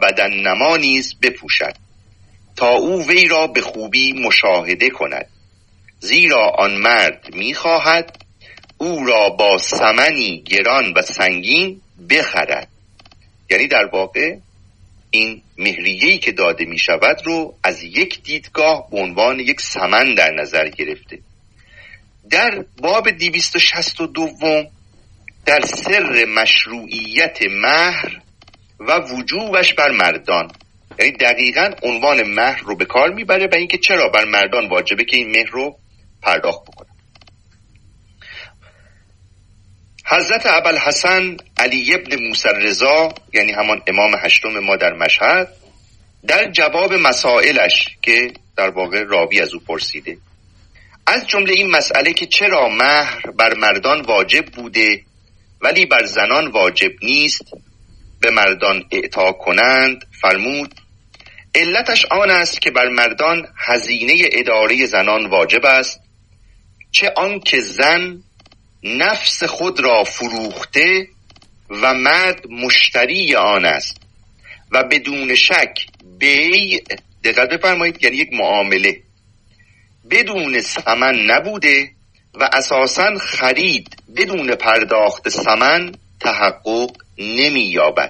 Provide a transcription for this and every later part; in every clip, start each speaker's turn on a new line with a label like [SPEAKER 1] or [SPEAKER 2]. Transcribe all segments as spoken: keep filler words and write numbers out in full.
[SPEAKER 1] بدن نما نیز بپوشد، تا او وی را به خوبی مشاهده کند. زیرا آن مرد می‌خواهد او را با ثمنی گران و سنگین بخرد. یعنی در واقع این مهریه‌ای که داده می شود رو از یک دیدگاه به عنوان یک ثمن در نظر گرفته. در باب دویست و شصت و دو در سر مشروعیت مهر و وجوبش بر مردان، یعنی دقیقاً عنوان مهر رو به کار میبره و اینکه چرا بر مردان واجبه که این مهر رو پرداخت بکنن. حضرت ابوالحسن علی ابن موسی رضا، یعنی همان امام هشتم ما در مشهد، در جواب مسائلش که در واقع راوی از او پرسیده، از جمله این مسئله که چرا مهر بر مردان واجب بوده ولی بر زنان واجب نیست به مردان اعطا کنند، فرمود علتش آن است که بر مردان هزینه اداره زنان واجب است، چه آن که زن نفس خود را فروخته و مرد مشتری آن است و بدون شک بیع، دقت بفرمایید، یعنی یک معامله بدون ثمن نبوده و اساساً خرید بدون پرداخت ثمن تحقق نمی یابد.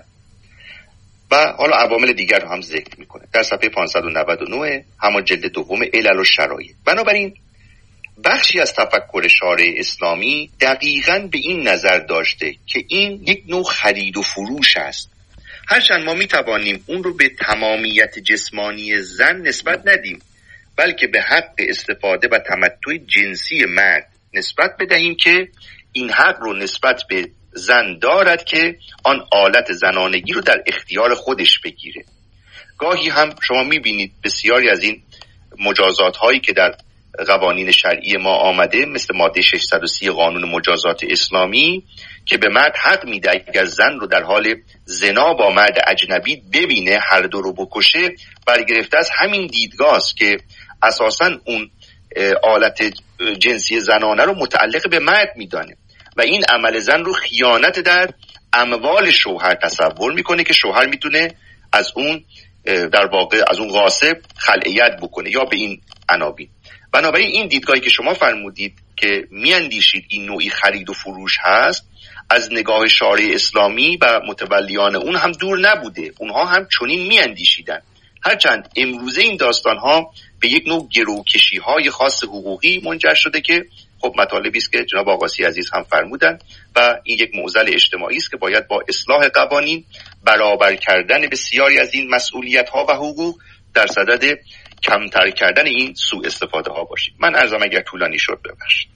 [SPEAKER 1] و حالا عوامل دیگر رو هم ذکر میکنه در صفحه پانصد و نود و نه همان جلد دوم علل و شرایط. بنابراین بخشی از تفکر شارع اسلامی دقیقاً به این نظر داشته که این یک نوع خرید و فروش است، هرچند ما میتوانیم اون رو به تمامیت جسمانی زن نسبت ندیم، بلکه به حق استفاده و تمتع جنسی مرد نسبت بدهیم که این حق رو نسبت به زن دارد که آن آلت زنانگی رو در اختیار خودش بگیره. گاهی هم شما میبینید بسیاری از این مجازات هایی که در قوانین شرعی ما آمده، مثل ماده ششصد و سی قانون مجازات اسلامی، که به مرد حق میده اگر زن رو در حال زنا با مرد اجنبی ببینه هر دو رو بکشه، برگرفته از همین دیدگاه است که اساساً اون آلت جنسی زنانه رو متعلق به مرد میدانه و این عمل زن رو خیانت در اموال شوهر تصور میکنه که شوهر میتونه از اون در واقع از اون غاصب خلعیت بکنه یا به این عناوین. بنابراین این دیدگاهی که شما فرمودید که میاندیشید این نوعی خرید و فروش هست، از نگاه شارع اسلامی و متولیان اون هم دور نبوده، اونها هم چنین میاندیشیدن، هرچند امروزه این داستانها به یک نوع گروکشی های خاص حقوقی منجر شده که خب مطالبی است که جناب آقاسی عزیز هم فرمودن و این یک معضل اجتماعی است که باید با اصلاح قوانین، برابر کردن بسیاری از این مسئولیت ها و حقوق در صدد کمتر کردن این سوء استفاده ها باشیم. من عرضم اگر طولانی شد ببخشید.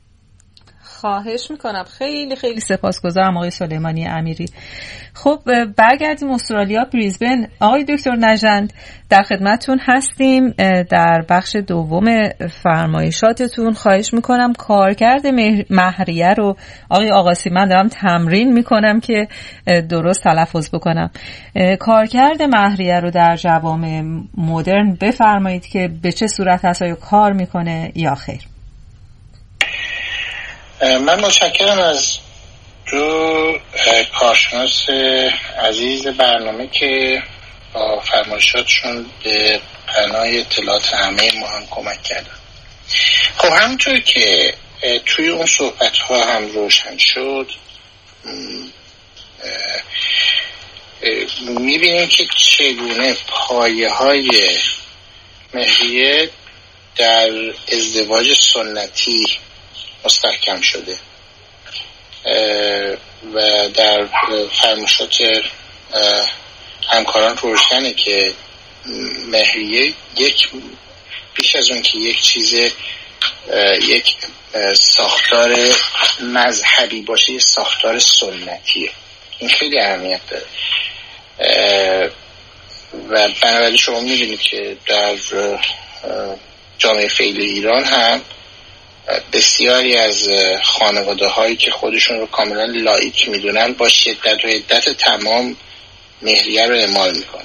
[SPEAKER 2] خواهش میکنم، خیلی خیلی سپاسگزارم آقای سلیمانی امیری. خب برگردیم استرالیا، بریزبن. آقای دکتر نژند در خدمتتون هستیم. در بخش دوم فرمایشاتتون خواهش میکنم کارکرد مهریه رو آقای آقاسی، من دارم تمرین میکنم که درست تلفظ بکنم، کارکرد مهریه رو در جوامع مدرن بفرمایید که به چه صورت هست، آیا کار میکنه یا خیر؟
[SPEAKER 3] من متشکرم از دو کارشناس عزیز برنامه که با فرمایشاتشون به پناه اطلاعات همه ما هم کمک کردن. خب همونطور که توی اون صحبت ها هم روشن شد، میبینیم که چگونه پایه های مهریه در ازدواج سنتی مستحکم شده و در فرمایشات همکاران روشنه که مهریه یک بیش از اون که یک چیز یک ساختار مذهبی باشه، یک ساختار سنتیه. این خیلی اهمیت داره و بنابراین شما می‌بینید که در جامعه فعلی ایران هم بسیاری از خانواده هایی که خودشون رو کاملا لایک میدونن با شدت و حدت تمام مهریه رو اعمال میکنن.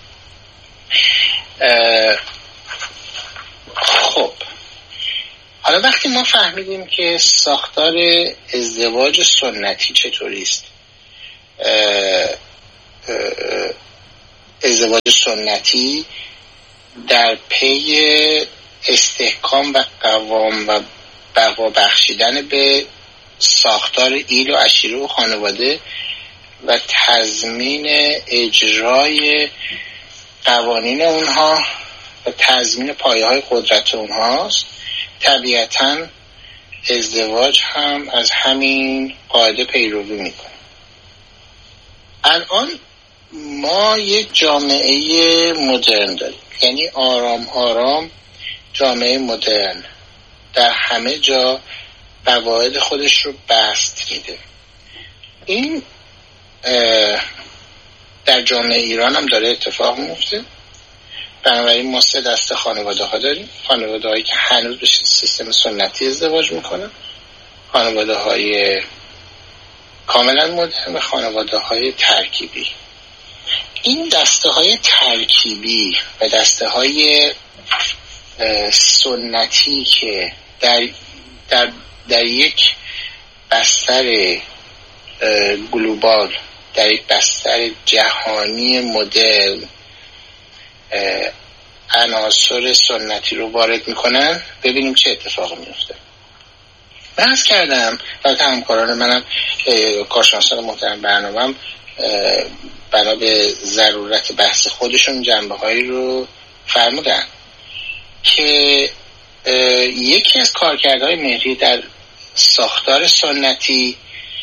[SPEAKER 3] خب حالا وقتی ما فهمیدیم که ساختار ازدواج سنتی چطوری است، ازدواج سنتی در پی استحکام و قوام و بقا بخشیدن به ساختار ایل و عشیره و خانواده و تضمین اجرای قوانین اونها و تضمین پایه های قدرت اونهاست. طبیعتاً ازدواج هم از همین قاعده پیروی میکنه. الان ما یک جامعه مدرن داریم، یعنی آرام آرام جامعه مدرن در همه جا قواعد خودش رو بست میده. این در جامعه ایران هم داره اتفاق میفته. بنابراین ما سه دسته خانواده ها داریم: خانواده هایی که هنوز به سیستم سنتی ازدواج میکنن، خانواده های کاملا مدرن و خانواده های ترکیبی. این دسته های ترکیبی و دسته های سنتی که در, در, در یک بستر گلوبال، در یک بستر جهانی مدرن عناصر سنتی رو وارد میکنن، ببینیم چه اتفاقی میفته. بحث کردم و همکاران منم کارشناسان محترم برنامه‌ام بنا به ضرورت بحث خودشون جنبه هایی رو فرمودن که یکی از کارکردهای مهری در ساختار سنتی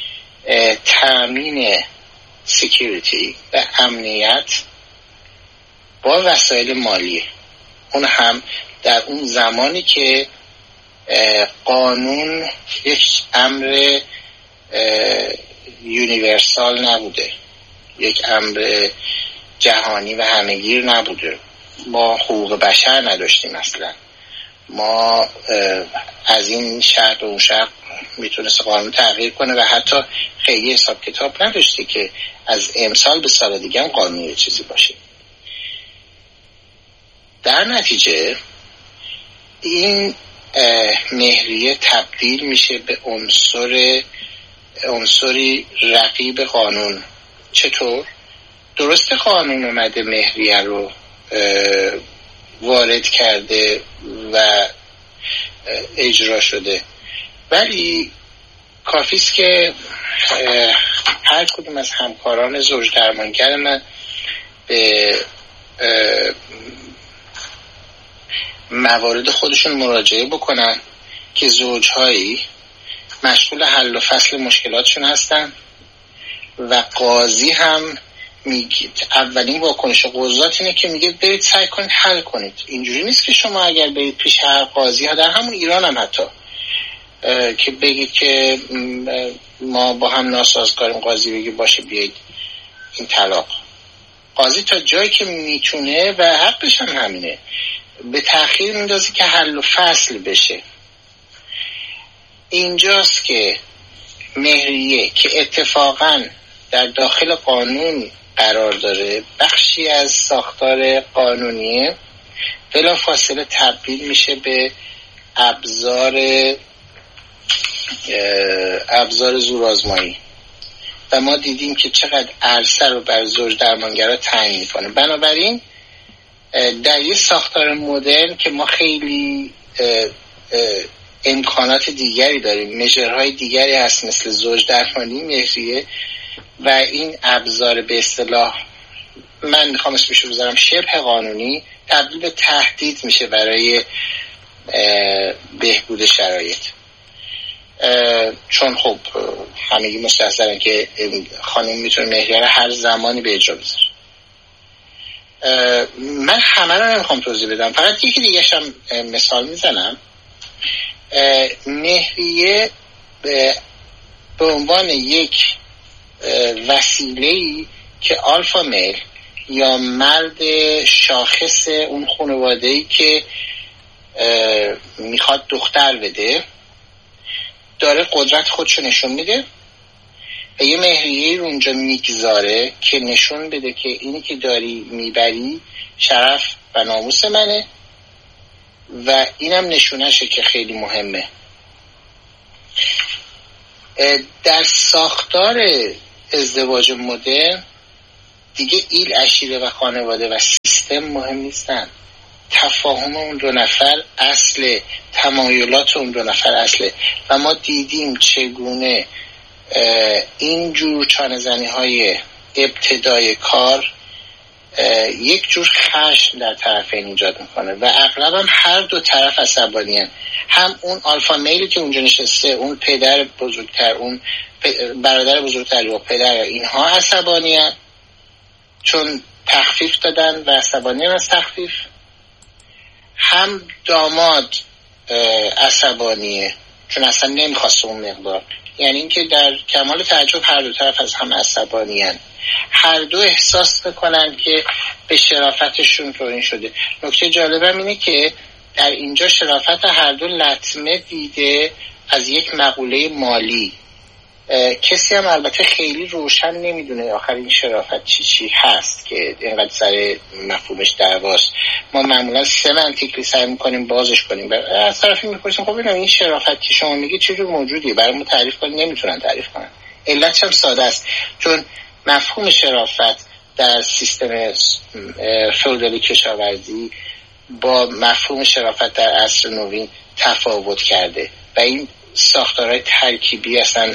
[SPEAKER 3] تامین سکیوریتی و امنیت با وسایل مالی، اون هم در اون زمانی که قانون یک امر یونیورسال نبوده، یک امر جهانی و همه‌گیر نبوده. ما حقوق بشر نداشتیم اصلا. ما از این شهر به اون شهر میتونست قانون تغییر کنه و حتی خیلی حساب کتاب نداشته که از امسال به سال دیگه هم قانون یه چیزی باشه. در نتیجه این مهریه تبدیل میشه به عنصر عنصری رقیب قانون. چطور؟ درسته قانون اومده مهریه رو وارد کرده و اجرا شده، ولی کافیست که هر کدوم از همکاران زوج درمانگر من به موارد خودشون مراجعه بکنن که زوجهایی مشغول حل و فصل مشکلاتشون هستن و قاضی هم میگه اولین واکنش قضات اینه که میگه برید سعی کنید حل کنید. اینجوری نیست که شما اگر برید پیش هر قاضی ها، در همون ایران هم حتی، که بگید که ما با هم ناسازگاریم، قاضی بگه باشه بیایید این طلاق. قاضی تا جایی که میتونه و حقش هم همینه به تأخیر میندازه که حل و فصل بشه. اینجاست که مهریه که اتفاقاً در داخل قانون قرار داره، بخشی از ساختار قانونیه، بلا فاصله تبدیل میشه به ابزار ابزار زورآزمایی و ما دیدیم که چقدر عرصه رو بر زوج درمانگرا تعیین میکنه. بنابراین در یه ساختار مدرن که ما خیلی امکانات دیگری داریم، مژرهای دیگری هست مثل زوج درمانی، مهریه و این ابزار به اصطلاح من میخوام اسمش رو بذارم شبه قانونی، تبدیل به تهدید میشه برای بهبود شرایط. چون خب همگی مستحضرن که خانم میتونه مهریه رو هر زمانی به اجرا بذاره. من همه رو نمیخوام توضیح بدم، فقط یکی دیگه‌ش هم مثال میزنم. مهریه به عنوان یک وسیله‌ای که آلفا میل یا مرد شاخص اون خانواده‌ای که میخواد دختر بده داره قدرت خودشو نشون میده و یه مهریه رو اونجا میگذاره که نشون بده که اینی که داری میبری شرف و ناموس منه و اینم نشونشه که خیلی مهمه. در ساختار ازدواج مدرن دیگه ایل، عشیره و خانواده و سیستم مهم نیستن. تفاهم اون دو نفر اصله، تمایلات اون دو نفر اصله. و ما دیدیم چگونه این جور چانه زنی های ابتدای کار یک جور خشم در طرفین ایجاد میکنه و اغلب هم هر دو طرف عصبانی هن. هم اون آلفا میلی که اونجا نشسته، اون پدر بزرگتر، اون برادر بزرگتر یا پدر، اینها عصبانی هن چون تخفیف دادن و عصبانی هن از تخفیف. هم داماد عصبانیه چون اصلا نمیخواست اون مقدار. یعنی اینکه در کمال تعجب هر دو طرف از هم عصبانی هن. هر دو احساس میکنن که به شرافتشون توهین شده. نکته جالبم اینه که در اینجا شرافت هر دو لطمه دیده از یک مقوله مالی. کسی هم البته خیلی روشن نمیدونه آخر این شرافت چی چی هست که اینقدر سر مفهومش دعواست. ما معمولا سمنتیکلی سعی میکنیم بازش کنیم. از طرفی میپرسیم خب ببینم این شرافت که شما میگی چه جور موجودیه، برامون تعریف کنیم. نمیتونن تعریف کنن. علتش هم ساده است، چون مفهوم شرافت در سیستم فئودالی کشاورزی با مفهوم شرافت در عصر نوین تفاوت کرده و این ساختارهای ترکیبی اصلا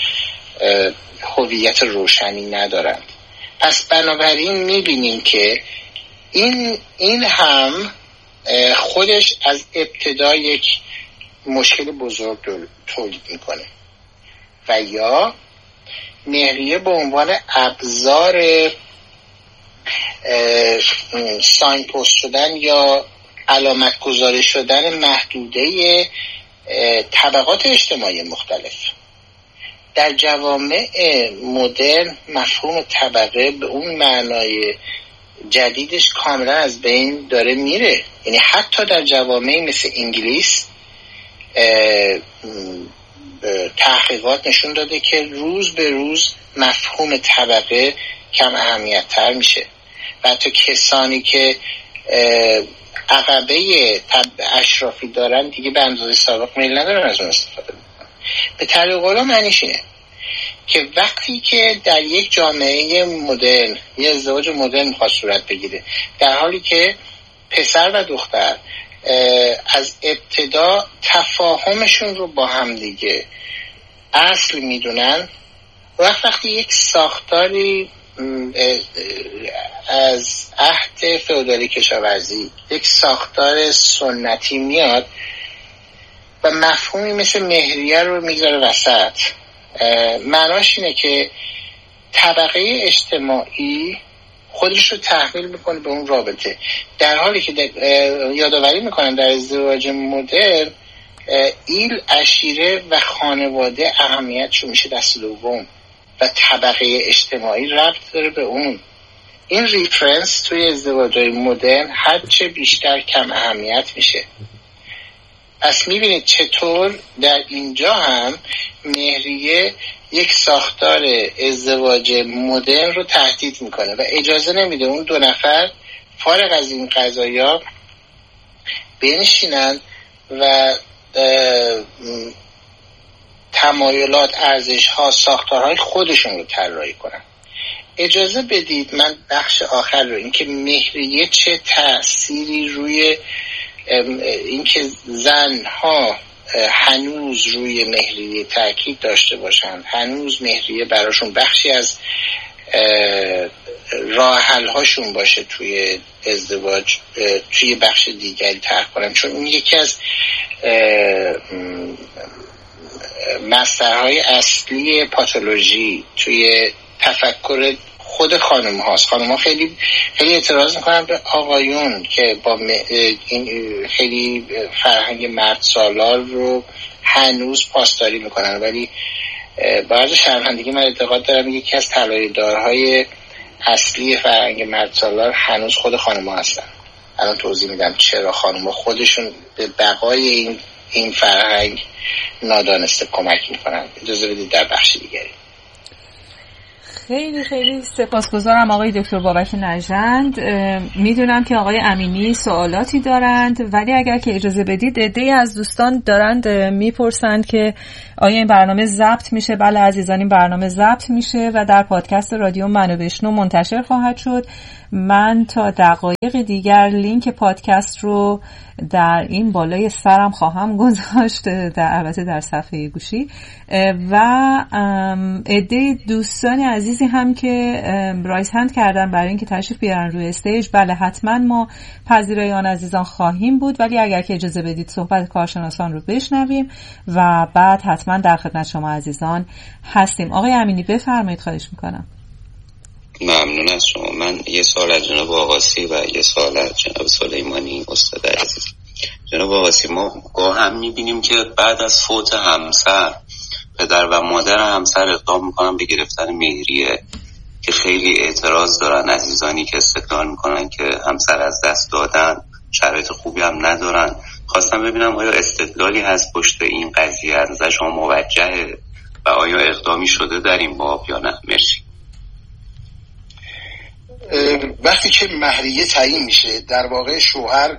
[SPEAKER 3] هویت روشنی ندارند. پس بنابراین میبینیم که این این هم خودش از ابتدا یک مشکل بزرگ تولید میکنه و یا مهریه به عنوان ابزار ساین پست شدن یا علامت گذاری شدن محدوده طبقات اجتماعی مختلف. در جوامع مدرن مفهوم طبقه به اون معنای جدیدش کاملا از بین داره میره. یعنی حتی در جوامعی مثل انگلیس تحقیقات نشون داده که روز به روز مفهوم طبقه کم اهمیت تر میشه و حتی کسانی که عقبه اشرافی دارن دیگه به اندازه سابق میل ندارن از اون استفاده بکنن. به طریق قولا معنیش اینه که وقتی که در یک جامعه مدرن یه ازدواج مدرن میخواد صورت بگیره، در حالی که پسر و دختر از ابتدا تفاهمشون رو با هم دیگه اصل میدونن، وقت وقتی یک ساختاری از عهد فئودالی کشاورزی، یک ساختار سنتی میاد و مفهومی مثل مهریه رو میذاره وسط، معناش اینه که طبقه اجتماعی خودش رو تحمیل میکنه به اون رابطه، در حالی که یادآوری میکنن در ازدواج مدرن ایل، عشیره و خانواده اهمیتشو میشه دست دوم و طبقه اجتماعی ربط داره به اون. این ریفرنس توی ازدواج‌های مدرن هرچه بیشتر کم اهمیت میشه. پس میبینید چطور در اینجا هم مهریه یک ساختار ازدواج مدرن رو تهدید میکنه و اجازه نمیده اون دو نفر فارغ از این قضایا بنشینن و تمایلات، ارزش‌ها، ساختارهای خودشون رو طراحی کنن. اجازه بدید من بخش آخر رو، اینکه مهریه چه تأثیری روی اینکه زنها هنوز روی مهریه تاکید داشته باشند، هنوز مهریه براشون بخشی از راه حل هاشون باشه توی ازدواج، توی بخش دیگری طرح کنن، چون این یکی از مصدرهای اصلی پاتولوژی توی تفکر خود خانم هاست. خانم ها خیلی خیلی اعتراض میکنن به آقایون که با این خیلی فرهنگ مرد سالار رو هنوز پاسداری میکنن، ولی بعضی شرمندگی من اعتقاد دارم یکی از طلایه‌دارهای اصلی فرهنگ مرد سالار هنوز خود خانم ها هستن. الان توضیح میدم چرا خانم ها خودشون به بقای این این فرهنگ نادانسته کمک میکنن. اجازه بدید در بخش دیگری.
[SPEAKER 2] خیلی خیلی سپاسگزارم آقای دکتر بابک نژند. میدونم که آقای امینی سوالاتی دارند، ولی اگر که اجازه بدید عده‌ای از دوستان دارند میپرسند که آیا این برنامه ضبط میشه. بله عزیزان، این برنامه ضبط میشه و در پادکست رادیو منو بشنو منتشر خواهد شد. من تا دقایق دیگر لینک پادکست رو در این بالای سرم خواهم گذاشت، در البته در صفحه گوشی، و عده دوستان عزیزی هم که رایز هند کردن برای اینکه تشریف بیارن روی استیج، بله حتما ما پذیرای آن عزیزان خواهیم بود، ولی اگر که اجازه بدید صحبت کارشناسان رو بشنویم و بعد حتما در خدمت شما عزیزان هستیم. آقای امینی بفرمایید، خواهش میکنم.
[SPEAKER 4] ممنون از شما. من یه سوال از جناب آقاسی و یه سوال از جناب سلیمانی استاد عزیز. جناب آقاسی، ما با هم میبینیم که بعد از فوت همسر پدر و مادر همسر اقدام میکنن به گرفتن مهریه که خیلی اعتراض دارن عزیزانی که استدلال میکنن که همسر از دست دادن، شرایط خوبی هم ندارن. خواستم ببینم آیا استدلالی هست پشت این قضیه از نظر شما موجهه و آیا اقدامی شده در این باب یا نه؟ مرسی.
[SPEAKER 3] وقتی که مهریه تعیین میشه، در واقع شوهر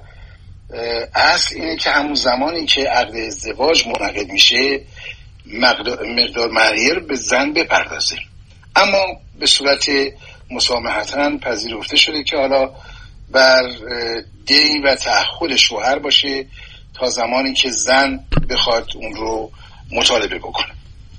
[SPEAKER 3] اصل اینه که همون زمانی که عقد ازدواج منعقد میشه مقدار مهریه رو به زن بپردازه، اما به صورت مسامحتاً پذیرفته شده که حالا بر دین و تعهد شوهر باشه تا زمانی که زن بخواد اون رو مطالبه بکنه.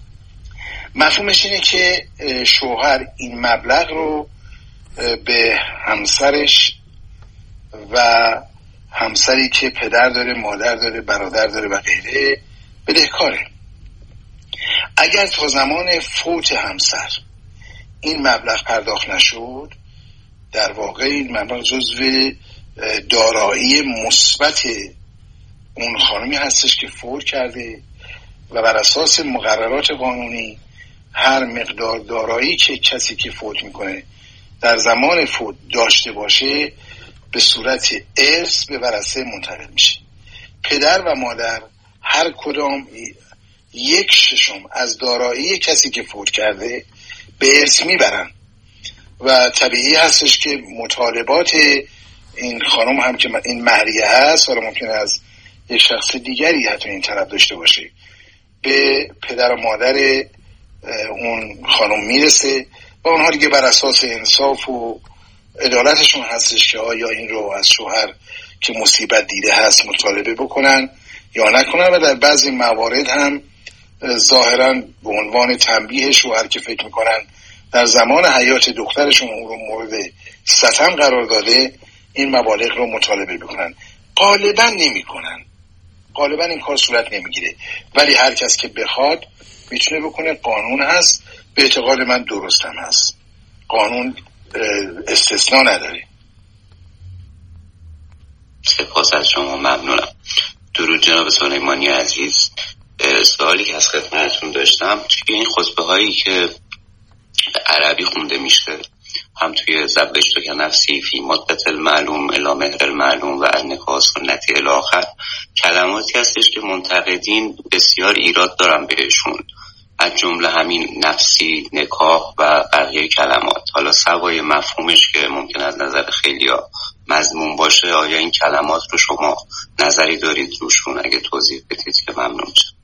[SPEAKER 3] مفهومش اینه که شوهر این مبلغ رو به همسرش و همسری که پدر داره، مادر داره، برادر داره و غیره بدهکاره. اگر تا زمان فوت همسر این مبلغ پرداخت نشد، در واقع این مبلغ جزو دارایی مثبت اون خانمی هستش که فوت کرده و بر اساس مقررات قانونی هر مقدار دارایی که کسی که فوت میکنه در زمان فوت داشته باشه به صورت ارث به ورثه منتقل میشه. پدر و مادر هر کدام یک ششم از دارایی کسی که فوت کرده به ارث میبرن و طبیعی هستش که مطالبات این خانم هم که این مهریه هست، حالا ممکنه از یک شخص دیگری حتی این طلب داشته باشه، به پدر و مادر اون خانم میرسه و اونها دیگه بر اساس انصاف و عدالتشون هستش که آیا این رو از شوهر که مصیبت دیده هست مطالبه بکنن یا نکنن. و در بعضی موارد هم ظاهرا به عنوان تنبیه شوهر که فکر میکنن در زمان حیات دخترشون اون رو مورد ستم قرار داده، این مبالغ رو مطالبه بکنن. غالبا نمی کنن، غالبا این کار صورت نمیگیره، ولی هر کس که بخواد میتونه بکنه. قانون هست، به اعتقاد من درست هم هست، قانون استثناء نداره.
[SPEAKER 4] سپاس از شما، ممنونم. درود جناب سلیمانی عزیز. سوالی که از خدمتتون داشتم توی این خطبه هایی که عربی خونده میشه، هم توی زبدشت که نفسی فی مدت المعلوم الی مهر المعلوم و النکاح سنتی الی آخر، کلماتی هستش که منتقدین بسیار ایراد دارن بهشون، از جمله همین نفسی، نکاح و بقیه کلمات. حالا سوای مفهومش که ممکن از نظر خیلیا مضمون باشه، آیا این کلمات رو شما نظری دارید روشون؟ اگه توضیح بدید که ممنون شم.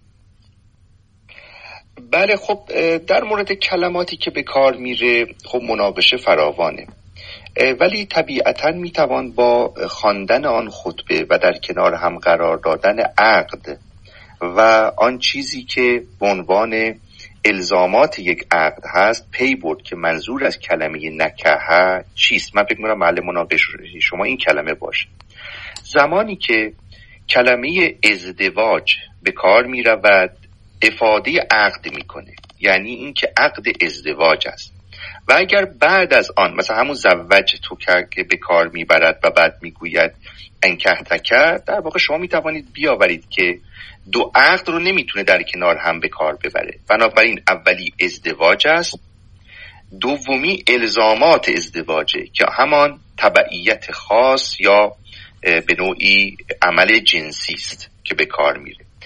[SPEAKER 1] بله، خب در مورد کلماتی که به کار میره خب مناقشه فراوانه، ولی طبیعتاً میتوان با خواندن آن خطبه و در کنار هم قرار دادن عقد و آن چیزی که به عنوان الزامات یک عقد هست پی برد که منظور از کلمه نکاح چیست. من فکر می‌کنم محل مناقشه شما این کلمه باشه. زمانی که کلمه ازدواج به کار میرود افاده عقد میکنه، یعنی این که عقد ازدواج است، و اگر بعد از آن مثلا همون زوج تو که به کار میبرد و بعد میگوید انکحتک، در واقع شما میتوانید بیاورید که دو عقد رو نمیتونه در کنار هم به کار ببره. بنابراین اولی ازدواج است، دومی الزامات ازدواجه که همان تبعیت خاص یا به نوعی عمل جنسی است که به کار میره.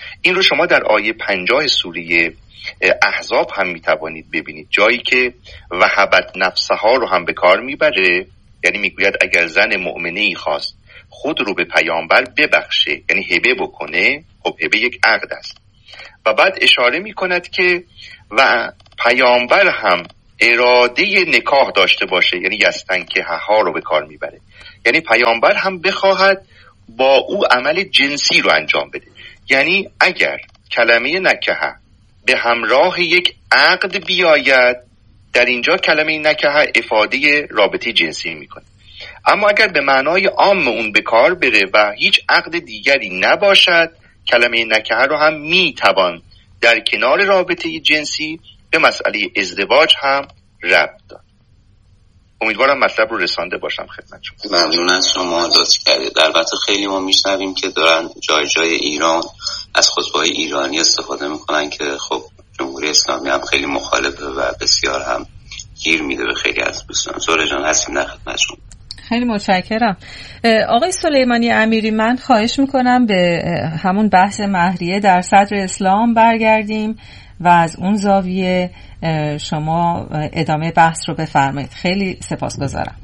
[SPEAKER 1] این رو شما در آیه پنجاه سوره احزاب هم میتوانید ببینید، جایی که وهبت نفسها رو هم به کار میبره، یعنی میگوید اگر زن مؤمنه‌ای خواست خود رو به پیامبر ببخشه، یعنی هبه بکنه، خب هبه یک عقد است. و بعد اشاره میکند که و پیامبر هم اراده نکاح داشته باشه، یعنی یستنکه ها رو به کار میبره، یعنی پیامبر هم بخواهد با او عمل جنسی رو انجام بده. یعنی اگر کلمه نکحه به همراه یک عقد بیاید، در اینجا کلمه نکحه افاده رابطه جنسی میکنه. اما اگر به معنای عام اون به کار بره و هیچ عقد دیگری نباشد، کلمه نکحه رو هم میتوان در کنار رابطه جنسی به مسئله ازدواج هم ربط داد. امیدوارم مطلب رو رسانده باشم خدمتتون.
[SPEAKER 4] ممنون از شما، لطف کردید. البته خیلی ما میشنویم که دارن جای جای ایران از خطبه‌های ایرانی استفاده میکنن که خب جمهوری اسلامی هم خیلی مخالفه و بسیار هم گیر میده به خیلی از دوستان. زهره جان هستیم در خدمتتون.
[SPEAKER 2] خیلی متشکرم. آقای سلیمانی امیری، من خواهش میکنم به همون بحث مهریه در صدر اسلام برگردیم و از اون زاویه شما ادامه بحث رو بفرمایید. خیلی سپاسگزارم.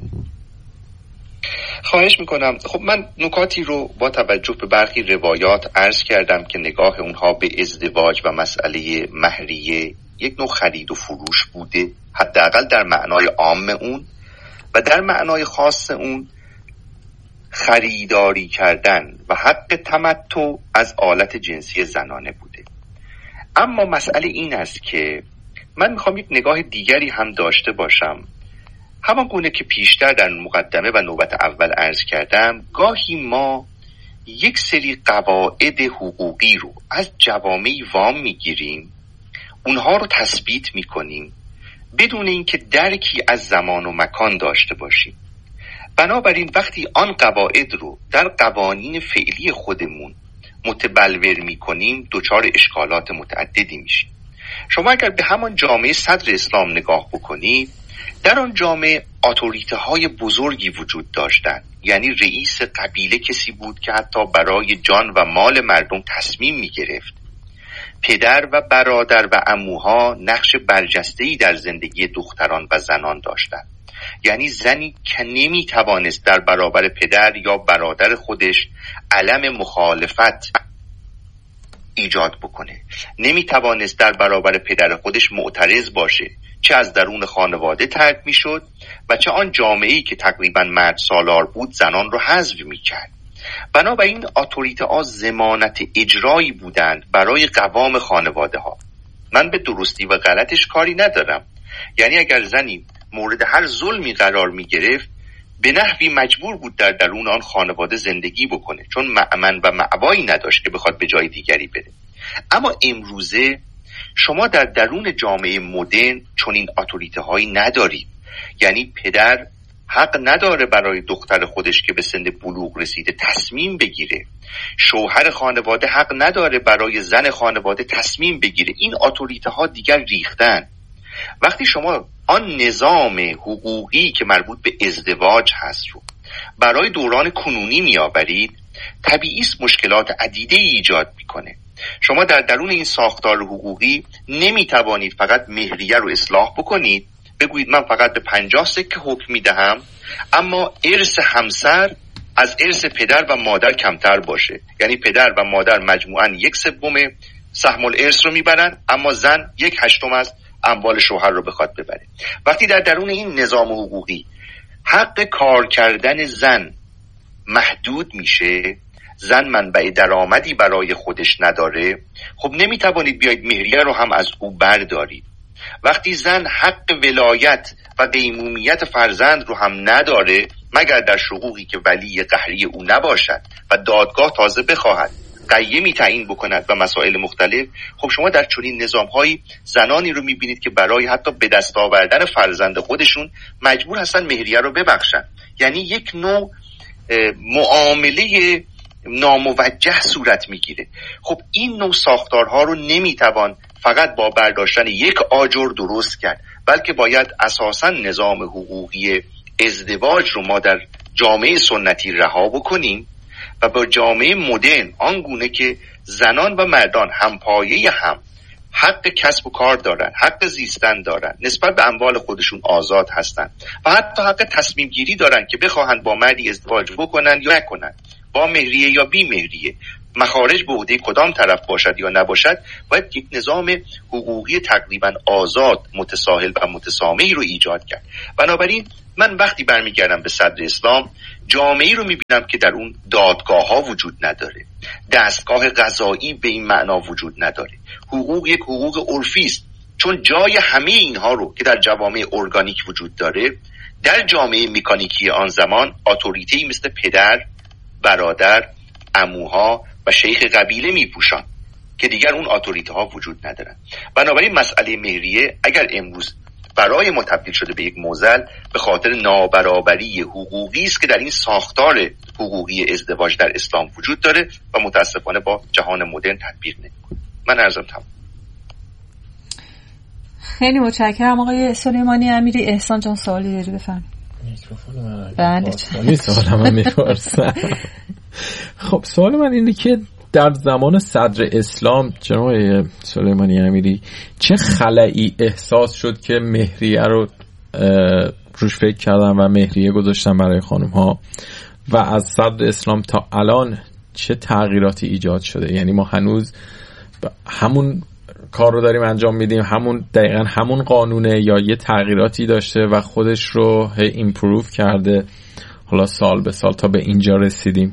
[SPEAKER 1] خواهش میکنم. خب من نکاتی رو با توجه به برخی روایات عرض کردم که نگاه اونها به ازدواج و مسئله مهریه یک نوع خرید و فروش بوده، حداقل در معنای عام اون، و در معنای خاص اون خریداری کردن و حق تمتع از آلت جنسی زنانه بوده. اما مسئله این است که من میخوام یک نگاه دیگری هم داشته باشم. همان گونه که پیشتر در مقدمه و نوبت اول عرض کردم، گاهی ما یک سری قواعد حقوقی رو از جوامعی وام میگیریم، اونها رو تثبیت میکنیم بدون اینکه درکی از زمان و مکان داشته باشیم. بنابراین وقتی آن قواعد رو در قوانین فعلی خودمون متبلور میکنیم دچار اشکالات متعددی میشیم. شما اگر به همان جامعه صدر اسلام نگاه بکنید، در آن جامعه اتوریته های بزرگی وجود داشتند. یعنی رئیس قبیله کسی بود که حتی برای جان و مال مردم تصمیم میگرفت. پدر و برادر و عموها نقش برجسته‌ای در زندگی دختران و زنان داشتند. یعنی زنی که نمیتوانست در برابر پدر یا برادر خودش علم مخالفت ایجاد بکنه، نمیتوانست در برابر پدر خودش معترض باشه، چه از درون خانواده ترک میشد و چه آن جامعه‌ای که تقریبا مرد سالار بود زنان رو حذف میکرد. بنابراین اتوریته ها ضمانت اجرایی بودند برای قوام خانواده ها. من به درستی و غلطش کاری ندارم. یعنی اگر زنی مورد هر ظلمی قرار می گرفت، به نحوی مجبور بود در درون آن خانواده زندگی بکنه، چون مأمن و مأوایی نداشت که بخواد به جای دیگری بره. اما امروزه شما در درون جامعه مدرن چون این اتوریته هایی ندارید. یعنی پدر حق نداره برای دختر خودش که به سن بلوغ رسیده تصمیم بگیره. شوهر خانواده حق نداره برای زن خانواده تصمیم بگیره. این اتوریته ها دیگر ریختن. وقتی شما آن نظام حقوقی که مربوط به ازدواج هست رو برای دوران کنونی میآورید، طبیعی است مشکلات عدیده ایجاد میکنه. شما در درون این ساختار حقوقی نمیتوانید فقط مهریه رو اصلاح بکنید، بگویید من فقط به پنجاه سکه حکم میدهم، اما ارث همسر از ارث پدر و مادر کمتر باشه. یعنی پدر و مادر مجموعاً یک سوم سهم الارث رو میبرن، اما زن یک هشتم از اموال شوهر رو بخواد ببره. وقتی در درون این نظام حقوقی حق کار کردن زن محدود میشه، زن منبع درآمدی برای خودش نداره، خب نمیتوانید بیاید مهریه رو هم از او بردارید. وقتی زن حق ولایت و قیمومیت فرزند رو هم نداره، مگر در شقوقی که ولی قهری او نباشد و دادگاه تازه بخواهد قیمی تعیین بکند و مسائل مختلف، خب شما در چنین نظام‌های زنانی رو می‌بینید که برای حتی به دست آوردن فرزند خودشون مجبور هستن مهریه رو ببخشن. یعنی یک نوع معامله ناموجه صورت میگیره. خب این نوع ساختارها رو نمیتوان فقط با برداشتن یک آجر درست کرد، بلکه باید اساساً نظام حقوقی ازدواج رو ما در جامعه سنتی رها بکنیم و با جامعه مدرن آنگونه که زنان و مردان همپایه هم حق کسب و کار دارن، حق زیستن دارن، نسبت به اموال خودشون آزاد هستن و حتی حق تصمیم گیری دارن که بخواهند با مردی ازدواج بکنن یا نکنن، با مهریه یا بی مهریه، مخارج به عهده کدام طرف باشد یا نباشد. باید یک نظام حقوقی تقریبا آزاد، متساهل و متسامحی رو ایجاد کرد. بنابراین من وقتی برمیگردم به صدر اسلام، جامعه‌ای رو میبینم که در اون دادگاه ها وجود نداره، دستگاه قضایی به این معنا وجود نداره، حقوق یک حقوق عرفی است، چون جای همه اینها رو که در جوامع ارگانیک وجود داره، در جامعه مکانیکی آن زمان اتوریتی مثل پدر، برادر، عموها و شیخ قبیله میپوشان که دیگر اون اتوریته ها وجود ندارن. بنابراین مسئله مهریه اگر امروز برای ما تبدیل شده به یک معضل، به خاطر نابرابری حقوقی است که در این ساختار حقوقی ازدواج در اسلام وجود داره و متاسفانه با جهان مدرن تطبیق نمی‌کنه. من عرضم تمام.
[SPEAKER 2] خیلی متشکرم آقای سلیمانی امیری. احسان جان سوالی داری بفرمایید.
[SPEAKER 5] میکروفون من
[SPEAKER 2] بله
[SPEAKER 5] چون سوالم من میپرسم. خب سوال من اینه که در زمان صدر اسلام جناب سلیمانی امیری چه خلایی احساس شد که مهریه رو روش فکر کردن و مهریه گذاشتن برای خانم ها و از صدر اسلام تا الان چه تغییراتی ایجاد شده؟ یعنی ما هنوز همون کار رو داریم انجام میدیم، همون دقیقا همون قانونه یا یه تغییراتی داشته و خودش رو هی ایمپروف کرده حالا سال به سال تا به اینجا رسیدیم؟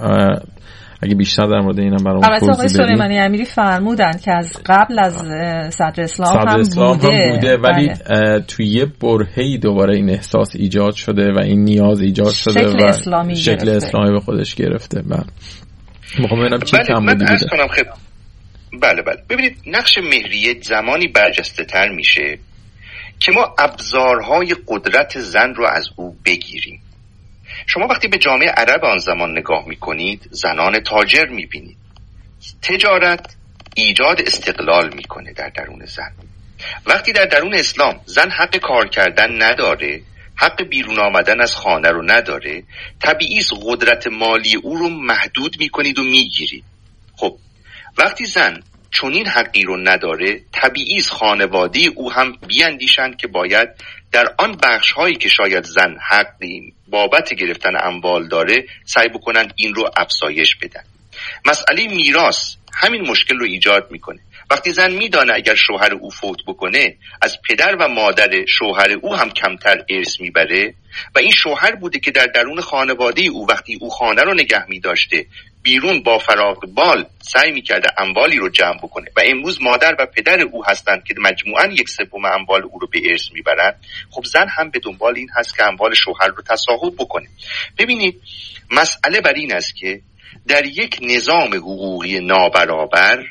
[SPEAKER 5] اگه بیشتر در مورد اینم برام توضیح بدید.
[SPEAKER 2] البته آقای سلیمانی امیری فرمودن که از قبل از صدر اسلام,
[SPEAKER 5] صدر
[SPEAKER 2] هم,
[SPEAKER 5] اسلام
[SPEAKER 2] بوده.
[SPEAKER 5] هم بوده ولی توی یه برهه‌ای دوباره این احساس ایجاد شده و این نیاز ایجاد شده
[SPEAKER 2] شکل
[SPEAKER 5] و
[SPEAKER 2] اسلامی
[SPEAKER 5] شکل
[SPEAKER 2] گرفته.
[SPEAKER 5] اسلامی به خودش گرفته. بله میخوام ببینم چی
[SPEAKER 1] بله
[SPEAKER 5] کم بوده.
[SPEAKER 1] خب بله بله ببینید نقش مهریه زمانی برجسته تر میشه که ما ابزارهای قدرت زن رو از او بگیریم. شما وقتی به جامعه عرب آن زمان نگاه میکنید، زنان تاجر میبینید. تجارت ایجاد استقلال میکنه در درون زن. وقتی در درون اسلام زن حق کار کردن نداره، حق بیرون آمدن از خانه رو نداره، طبیعی است قدرت مالی او رو محدود میکنید و میگیرید. خب وقتی زن چنین حقی رو نداره، طبیعی است خانواده او هم بیاندیشند که باید در آن بخش هایی که شاید زن حقی بابت گرفتن اموال داره سعی بکنن این رو افزایش بدن. مسئله میراث همین مشکل رو ایجاد میکنه. وقتی زن میدانه اگر شوهر او فوت بکنه از پدر و مادر شوهر او هم کمتر ارث میبره و این شوهر بوده که در درون خانواده او وقتی او خانه رو نگه میداشته بیرون با فراغ بال سعی میکرده اموالی رو جمع بکنه و امروز مادر و پدر او هستند که مجموعاً یک سوم اموال او رو به ارث میبرن. خب زن هم به دنبال این هست که اموال شوهر رو تصاحب بکنه. ببینید مسئله بر این است که در یک نظام حقوقی نابرابر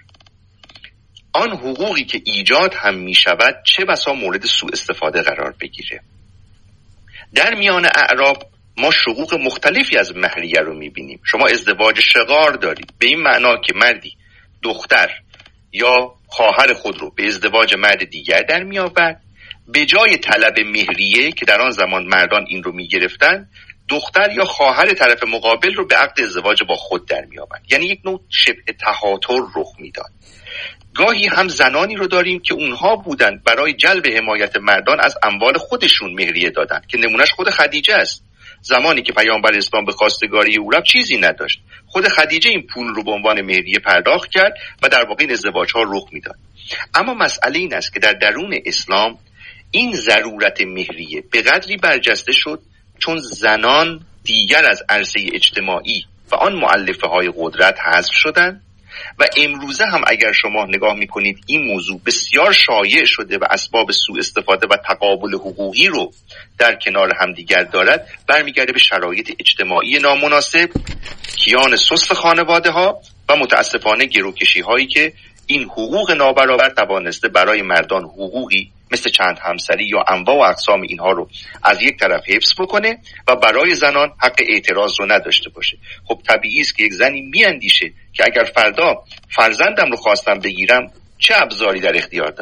[SPEAKER 1] آن حقوقی که ایجاد هم می شود چه بسا مورد سوء استفاده قرار بگیره. در میان اعراب ما شقوق مختلفی از مهریه رو می بینیم. شما ازدواج شغار دارید، به این معنا که مردی دختر یا خواهر خود رو به ازدواج مرد دیگر در می آورد، به جای طلب مهریه که در آن زمان مردان این رو می گرفتن، دختر یا خواهر طرف مقابل رو به عقد ازدواج با خود در می آورد. یعنی یک نوع شبه تهاتر رخ می داد. گاهی هم زنانی رو داریم که اونها بودن برای جلب حمایت مردان از اموال خودشون مهریه دادن که نمونهش خود خدیجه است. زمانی که پیامبر اسلام به خواستگاری او رفت چیزی نداشت، خود خدیجه این پول رو به عنوان مهریه پرداخت کرد و در واقع این ازدواج ها رخ میداد. اما مسئله این است که در درون اسلام این ضرورت مهریه به قدری برجسته شد چون زنان دیگر از عرصه اجتماعی و آن مؤلفه های قدرت حذف شدند و امروزه هم اگر شما نگاه میکنید این موضوع بسیار شایع شده و اسباب سوء استفاده و تقابل حقوقی رو در کنار هم دیگر دارد، برمیگرده به شرایط اجتماعی نامناسب، کیان سست خانواده ها و متاسفانه گروکشی هایی که این حقوق نابرابر توانسته برای مردان حقوقی مثل چند همسری یا انواع و اقسام اینها رو از یک طرف حفظ بکنه و برای زنان حق اعتراض رو نداشته باشه. خب طبیعی است که یک زنی میاندیشه که اگر فردا فرزندم رو خواستم بگیرم چه ابزاری در اختیار دارم.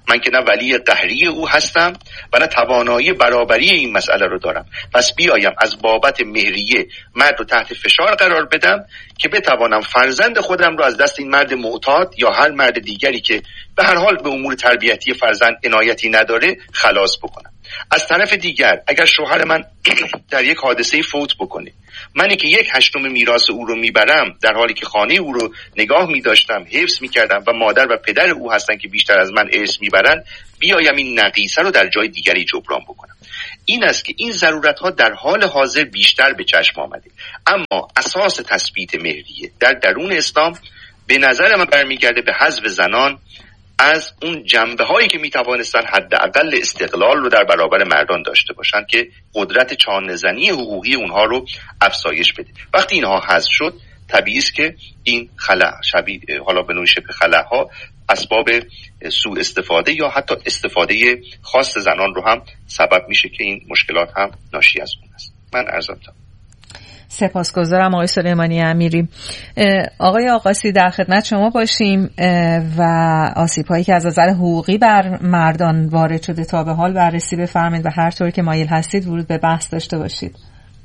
[SPEAKER 1] من که نه ولی قهری او هستم و نه توانایی برابری این مسئله رو دارم. پس بیایم از بابت مهریه مرد رو تحت فشار قرار بدم که بتوانم فرزند خودم رو از دست این مرد معتاد یا هر مرد دیگری که به هر حال به امور تربیتی فرزند عنایتی نداره خلاص بکنم. از طرف دیگر اگر شوهر من در یک حادثه فوت بکنه، منی که یک هشتم میراث او رو میبرم در حالی که خانه او رو نگاه میداشتم، حفظ میکردم و مادر و پدر او هستن که بیشتر از من ارث میبرن، بیایم این نقیصه رو در جای دیگری جبران بکنم. این است که این ضرورت ها در حال حاضر بیشتر به چشم آمده، اما اساس تثبیت مهریه در درون اسلام به نظر من برمیگرده به حذف زنان از اون جنبه هایی که میتوانستن حداقل استقلال رو در برابر مردان داشته باشند که قدرت چانه‌زنی حقوقی اونها رو افزایش بده. وقتی اینها حذف شد طبیعی است که این خلأ شبیه حالا به نوع شبه خلأ ها اسباب سوء استفاده یا حتی استفاده خاص زنان رو هم سبب میشه که این مشکلات هم ناشی از اون است. من عرضم تا
[SPEAKER 2] سپاسگزارم آقای سلیمانی امیری. آقای آقاسی در خدمت شما باشیم و آسیب‌هایی که از نظر حقوقی بر مردان وارد شده تا به حال بررسی بفرمایید و هر طور که مایل هستید ورود به بحث داشته باشید.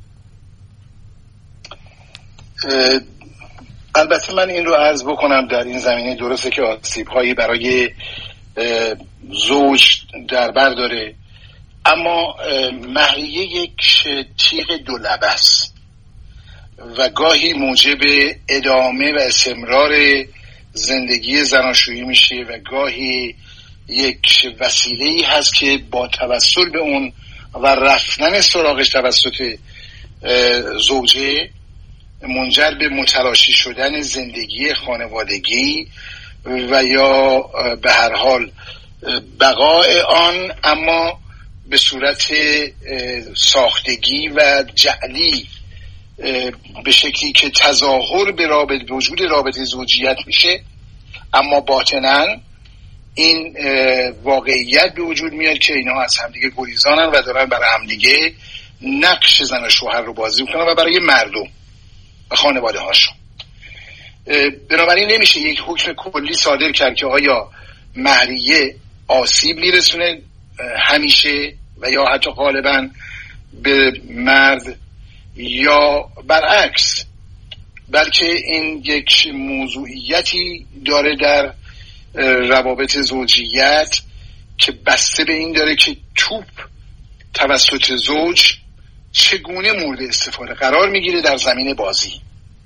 [SPEAKER 3] البته من این رو عرض بکنم در این زمینه درسته که آسیب‌هایی برای زوج در بر داره، اما مهریه یک تیغ دو لبه است و گاهی موجب ادامه و استمرار زندگی زناشویی میشه و گاهی یک وسیله‌ای هست که با توسل به اون و رفتن سراغش توسط زوجه منجر به متلاشی شدن زندگی خانوادگی و یا به هر حال بقای آن، اما به صورت ساختگی و جعلی به شکلی که تظاهر به رابطه وجود رابطه زوجیت میشه، اما باطناً این واقعیت به وجود میاد که اینا از همدیگه گریزانن و دارن برای همدیگه نقش زن و شوهر رو بازی میکنن و برای مردم و خانواده هاشون. بنابراین نمیشه یک حکم کلی صادر کرد که آیا مهریه آسیب میرسونه همیشه و یا حتی غالباً به مرد یا برعکس، بلکه این یک موضوعیتی داره در روابط زوجیت که بسته به این داره که توپ توسط زوج چگونه مورد استفاده قرار میگیره در زمین بازی.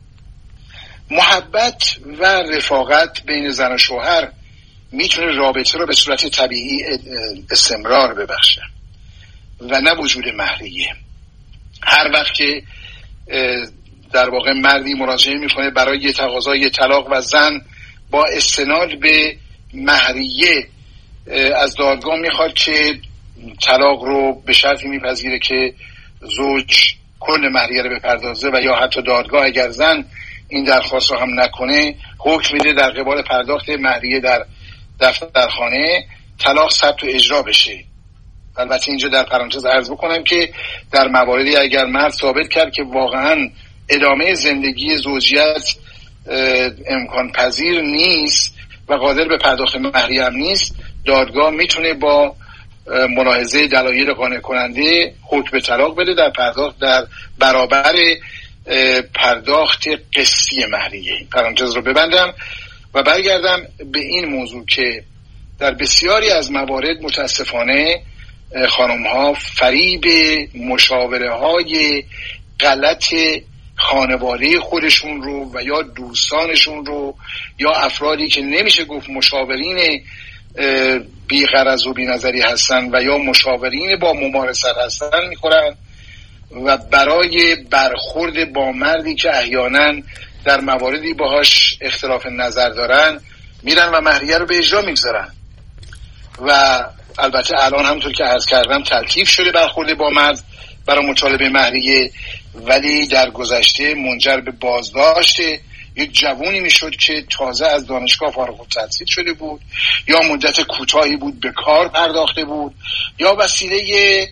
[SPEAKER 3] محبت و رفاقت بین زن و شوهر میتونه رابطه رو به صورت طبیعی استمرار ببخشه و نه وجود مهریه. هر وقت که در واقع مردی مراجعه میکنه برای تقاضای طلاق و زن با استناد به مهریه از دادگاه میخواد که طلاق رو به شرطی میپذیره که زوج کل مهریه رو بپردازه و یا حتی دادگاه اگر زن این درخواست رو هم نکنه حکم میده در قبال پرداخت مهریه در دفترخانه طلاق ثبت و اجرا بشه. البته اینجا در پرانتز عرض بکنم که در مواردی اگر مرد ثابت کرد که واقعا ادامه زندگی زوجیت امکان پذیر نیست و قادر به پرداخت مهریه هم نیست، دادگاه میتونه با ملاحظه دلایل قانع کننده حکم به طلاق بده در پرداخت در برابر پرداخت قسطی مهریه. پرانتز رو ببندم و برگردم به این موضوع که در بسیاری از موارد متاسفانه خانم ها فریب مشاوره های غلط خانواده خودشون رو و یا دوستانشون رو یا افرادی که نمیشه گفت مشاورین بی غرض و بی نظری هستن و یا مشاورین با ممارست هستن میخورن و برای برخورد با مردی که احیانا در مواردی باهاش اختلاف نظر دارن میرن و مهریه رو به اجرا میگذارن و البته الان همونطور که عرض کردم تلطیف شده برخورد با مرد برای مطالبه مهریه، ولی در گذشته منجر به بازداشت یک جوونی میشد که تازه از دانشگاه فارغ التحصیل شده بود یا مدت کوتاهی بود به کار پرداخته بود یا وسیله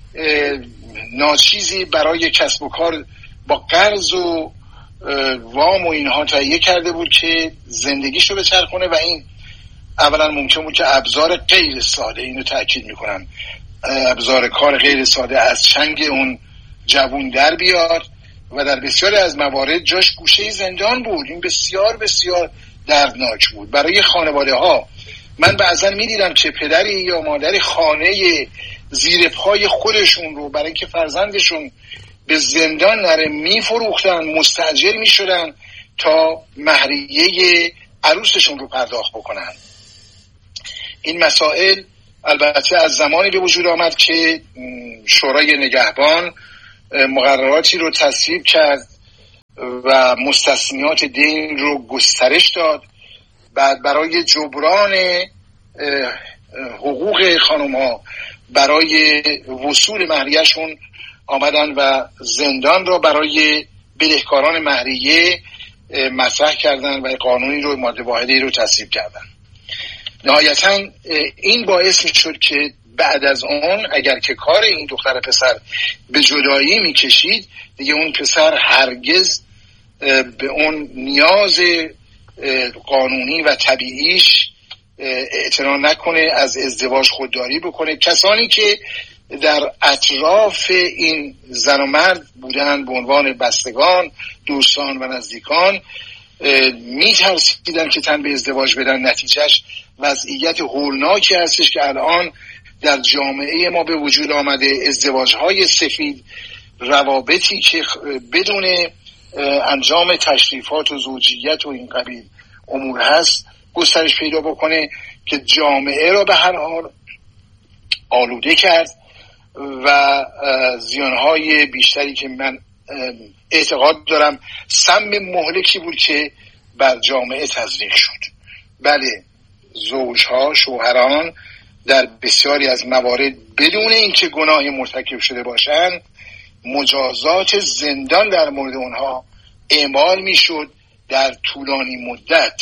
[SPEAKER 3] ناچیزی برای کسب و کار با قرض و وام و اینها تهیه کرده بود که زندگیشو بچرخونه و این اولا ممکن بود که ابزار غیر ساده، اینو تاکید میکنم، ابزار کار غیر ساده از چنگ اون جوون در بیاد و در بسیاری از موارد جاش گوشه زندان بود. این بسیار بسیار دردناک بود برای خانواده ها. من بعضا میدیدم که پدری یا مادری خانه زیر پای خودشون رو برای اینکه فرزندشون به زندان نره میفروختن، مستاجر میشدن تا مهریه عروسشون رو پرداخت بکنن. این مسائل البته از زمانی به وجود آمد که شورای نگهبان مقرراتی رو تصویب کرد و مستثنیات دین رو گسترش داد. بعد برای جبران حقوق خانم ها برای وصول مهریه‌شون آمدن و زندان را برای بدهکاران مهریه مطرح کردن و قانونی رو، ماده واحدی رو تصویب کردن. نهایتا این باعث می شد که بعد از اون اگر که کار این دختر پسر به جدایی می کشید، دیگه اون پسر هرگز به اون نیاز قانونی و طبیعیش اعتنا نکنه، از ازدواج خودداری بکنه. کسانی که در اطراف این زن و مرد بودن به عنوان بستگان، دوستان و نزدیکان می ترسیدن که تن به ازدواج بدن. نتیجهش وضعیت هولناکی هستش که الان در جامعه ما به وجود آمده. ازدواج‌های سفید، روابطی که بدون انجام تشریفات و زوجیت و این قبیل امور هست گسترش پیدا بکنه که جامعه را به هر حال آلوده کرد و زیانهای بیشتری که من اعتقاد دارم سم مهلکی بود که بر جامعه تزریق شد. بله، زوجها، شوهران در بسیاری از موارد بدون اینکه گناهی مرتکب شده باشند مجازات زندان در مورد اونها اعمال میشد در طولانی مدت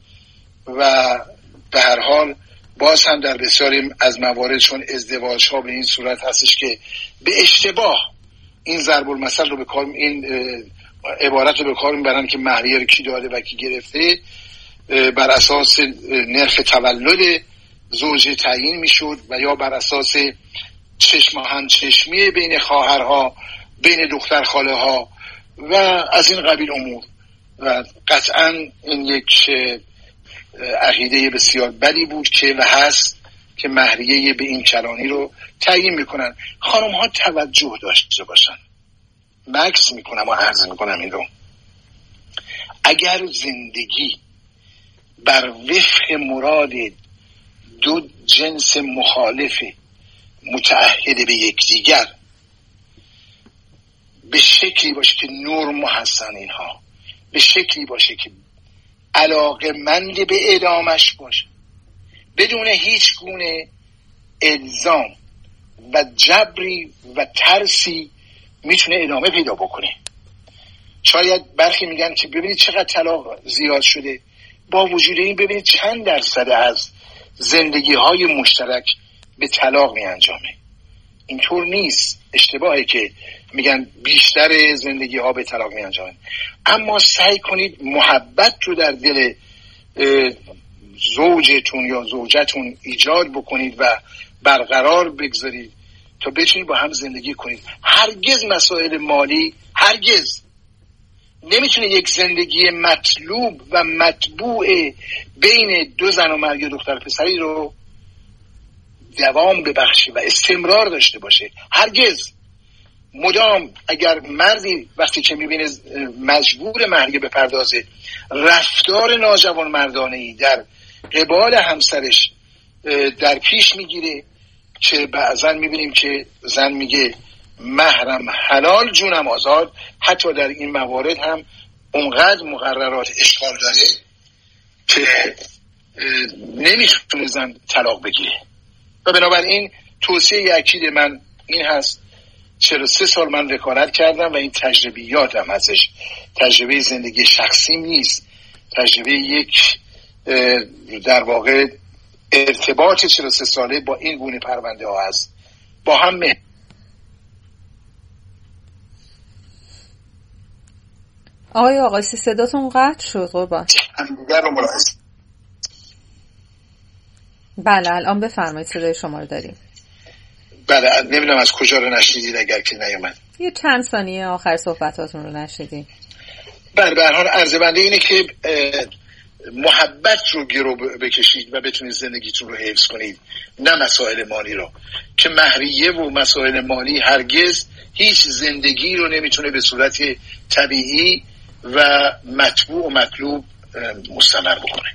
[SPEAKER 3] و به هر حال باز هم در بسیاری از موارد چون ازدواج ها به این صورت هستش که به اشتباه این ضرب المثل رو به کار، این عبارت رو به کار میبرن که مهریه رو کی داده و کی گرفته، بر اساس نرخ تولد زوجه تعیین میشد و یا بر اساس چشم هم چشمی بین خواهرها، بین دختر خاله ها و از این قبیل امور. و قطعا این یک عقیده بسیار بدی بود که و هست که مهریه به این کلانی رو تعیین میکنن. خانم ها توجه داشته باشن. مکس میکنم و عرض میکنم این رو، اگر زندگی بر وفق مراد دو جنس مخالف متعهد به یکدیگر به شکلی باشه که نرم هستن، اینها به شکلی باشه که علاقه مند به ادامش باشه، بدون هیچ گونه الزام و جبری و ترسی میتونه ادامه پیدا بکنه. شاید برخی میگن که ببینید چقدر طلاق زیاد شده، با وجود این ببینید چند درصد از زندگی های مشترک به طلاق می انجامه. اینطور نیست، اشتباهه که میگن بیشتر زندگی ها به طلاق می انجامه. اما سعی کنید محبت رو در دل زوجتون یا زوجتون ایجاد بکنید و برقرار بگذارید تا بتونید با هم زندگی کنید. هرگز مسائل مالی هرگز نمیتونه یک زندگی مطلوب و مطبوع بین دو زن و مرد یا دختر پسری رو دوام ببخشه و استمرار داشته باشه. هرگز. مدام اگر مردی وقتی که میبینه مجبور مهریه بپردازه، رفتار ناجوان مردانه‌ای در قبال همسرش در پیش میگیره که بعضا میبینیم که زن میگه مهرم حلال جونم آزاد. حتی در این موارد هم اونقدر مقررات اشکال داره که نمیتونه زن طلاق بگیره. و بنابراین توصیه اکید من این هست، چهل و سه سال من وکالت کردم و این تجربیاتم هستش، تجربه زندگی شخصیم نیست، تجربه یک در واقع ارتباط چهل و سه ساله با این گونه پرونده ها هست. با هم مه...
[SPEAKER 2] آقای آقاسی صداتون قطع شد قربان.
[SPEAKER 3] همدیگر رو ملاحظه
[SPEAKER 2] بله الان بفرمایید، صدای شما رو داریم.
[SPEAKER 3] بله نمیدونم از کجا رو نشنیدید اگر که نیومد.
[SPEAKER 2] یه چند ثانیه آخر صحبتاتون رو نشنیدیم.
[SPEAKER 3] بله به هر حال عرض بنده اینه که محبت رو گرو بکشید و بتونید زندگیتون رو حفظ کنید، نه مسائل مالی رو، که مهریه و مسائل مالی هرگز هیچ زندگی رو نمیتونه به صورت طبیعی و مطبوع و مطلوب مستمر بکنه.